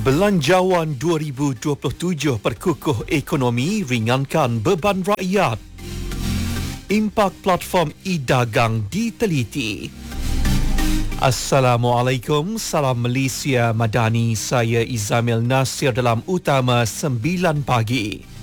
Belanjawan 2027 perkukuh ekonomi ringankan beban rakyat. Impak platform e-dagang diteliti. Assalamualaikum, salam Malaysia Madani. Saya Izamil Nasir dalam Utama 9 pagi.